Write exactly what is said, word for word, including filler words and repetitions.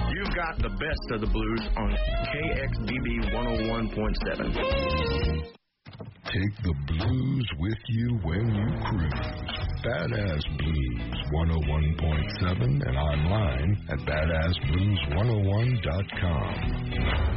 You've got the best of the blues on K X B B one oh one point seven. Take the blues with you when you cruise. Badass Blues one oh one point seven and online at badass blues one oh one dot com.